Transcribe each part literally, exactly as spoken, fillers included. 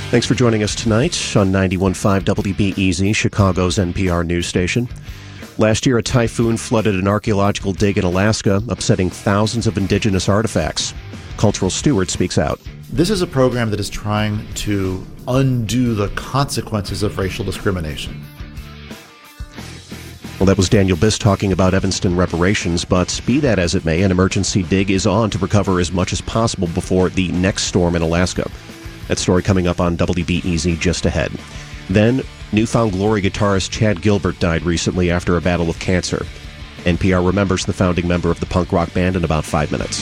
Thanks for joining us tonight on ninety-one point five W B E Z, Chicago's N P R news station. Last year, a typhoon flooded an archaeological dig in Alaska, upsetting thousands of indigenous artifacts. Cultural Steward speaks out. This is a program that is trying to undo the consequences of racial discrimination. Well, that was Daniel Biss talking about Evanston reparations, but be that as it may, an emergency dig is on to recover as much as possible before the next storm in Alaska. That story coming up on W B E Z just ahead. Then, New Found Glory guitarist Chad Gilbert died recently after a battle with cancer. N P R remembers the founding member of the punk rock band in about five minutes.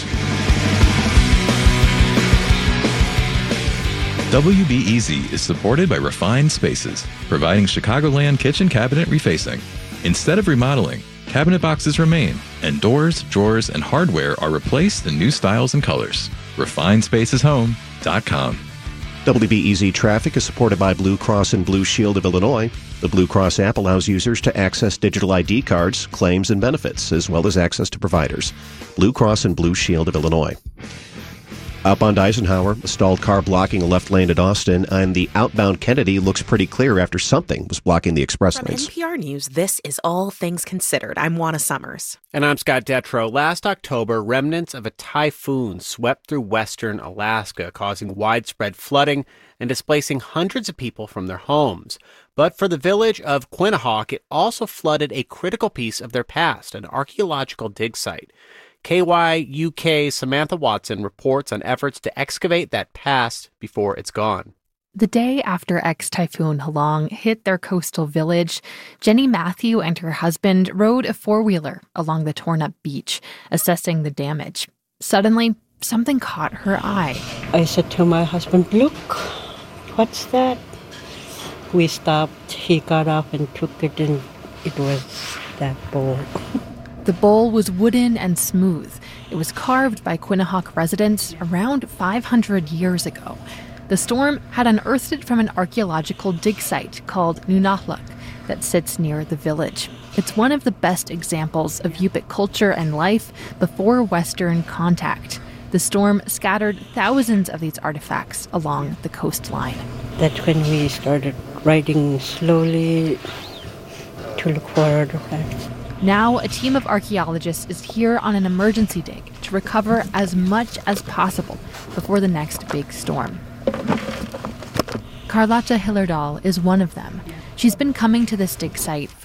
W B E Z is supported by Refined Spaces, providing Chicagoland kitchen cabinet refacing. Instead of remodeling, cabinet boxes remain, and doors, drawers, and hardware are replaced in new styles and colors. refined spaces home dot com. W B E Z traffic is supported by Blue Cross and Blue Shield of Illinois. The Blue Cross app allows users to access digital I D cards, claims, and benefits, as well as access to providers. Blue Cross and Blue Shield of Illinois. Outbound Eisenhower, a stalled car blocking a left lane at Austin, and the outbound Kennedy looks pretty clear after something was blocking the express From lanes. N P R News, this is All Things Considered. I'm Juana Summers. And I'm Scott Detrow. Last October, remnants of a typhoon swept through western Alaska, causing widespread flooding and displacing hundreds of people from their homes. But for the village of Quinhagak, it also flooded a critical piece of their past, an archaeological dig site. K Y U K's Samantha Watson reports on efforts to excavate that past before it's gone. The day after ex-typhoon Halong hit their coastal village, Jenny Matthew and her husband rode a four-wheeler along the torn-up beach, assessing the damage. Suddenly, something caught her eye. I said to my husband, "Look, what's that?" We stopped. He got up and took it, and it was that bowl. The bowl was wooden and smooth. It was carved by Quinhagak residents around five hundred years ago. The storm had unearthed it from an archaeological dig site called Nunatluk that sits near the village. It's one of the best examples of Yupik culture and life before Western contact. The storm scattered thousands of these artifacts along the coastline. That's when we started riding slowly to look for artifacts. Now, a team of archaeologists is here on an emergency dig to recover as much as possible before the next big storm. Carlotta Hillerdahl is one of them. She's been coming to this dig site for